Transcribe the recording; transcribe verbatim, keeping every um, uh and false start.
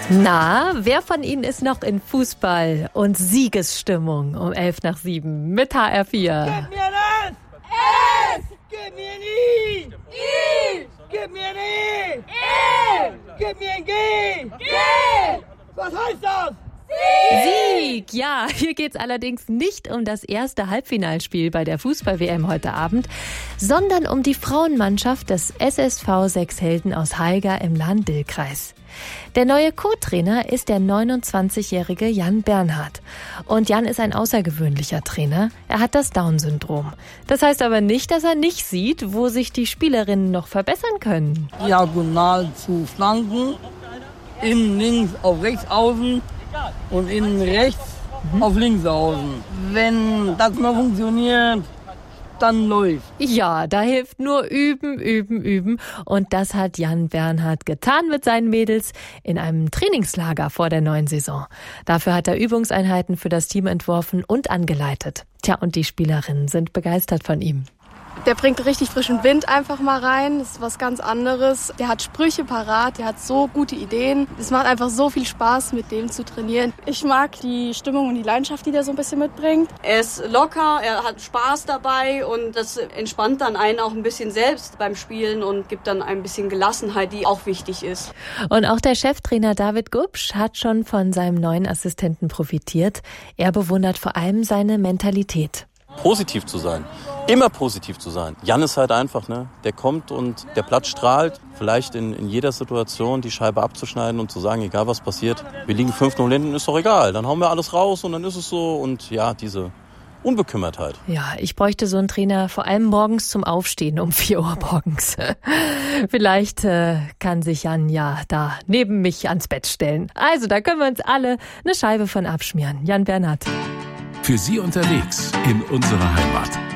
Na, wer von Ihnen ist noch in Fußball- und Siegesstimmung um elf nach sieben mit H R vier? Gib mir das! Es! Gib mir ein I! I! Gib mir ein E! E! Gib mir ein G! G! Was heißt das? Sieg! Ja, hier geht's allerdings nicht um das erste Halbfinalspiel bei der Fußball-W M heute Abend, sondern um die Frauenmannschaft des S S V Sechs Helden aus Haiger im Lahn-Dill-Kreis. Der neue Co-Trainer ist der neunundzwanzigjährige Jan Bernhard. Und Jan ist ein außergewöhnlicher Trainer. Er hat das Down-Syndrom. Das heißt aber nicht, dass er nicht sieht, wo sich die Spielerinnen noch verbessern können. Diagonal zu Flanken, innen links auf rechts außen und innen rechts mhm. auf links außen. Wenn das mal funktioniert, dann läuft. Ja, da hilft nur üben, üben, üben. Und das hat Jan Bernhard getan mit seinen Mädels in einem Trainingslager vor der neuen Saison. Dafür hat er Übungseinheiten für das Team entworfen und angeleitet. Tja, und die Spielerinnen sind begeistert von ihm. Der bringt richtig frischen Wind einfach mal rein. Das ist was ganz anderes. Der hat Sprüche parat, der hat so gute Ideen. Es macht einfach so viel Spaß, mit dem zu trainieren. Ich mag die Stimmung und die Leidenschaft, die der so ein bisschen mitbringt. Er ist locker, er hat Spaß dabei und das entspannt dann einen auch ein bisschen selbst beim Spielen und gibt dann ein bisschen Gelassenheit, die auch wichtig ist. Und auch der Cheftrainer David Gubsch hat schon von seinem neuen Assistenten profitiert. Er bewundert vor allem seine Mentalität. Positiv zu sein, immer positiv zu sein. Jan ist halt einfach, ne? Der kommt und der Platz strahlt, vielleicht in, in jeder Situation die Scheibe abzuschneiden und zu sagen, egal was passiert, wir liegen fünf null hinten, ist doch egal, dann hauen wir alles raus und dann ist es so und ja, diese Unbekümmertheit. Ja, ich bräuchte so einen Trainer vor allem morgens zum Aufstehen um vier Uhr morgens. Vielleicht äh, kann sich Jan ja da neben mich ans Bett stellen. Also, da können wir uns alle eine Scheibe von abschmieren. Jan Bernhard. Für Sie unterwegs in unserer Heimat.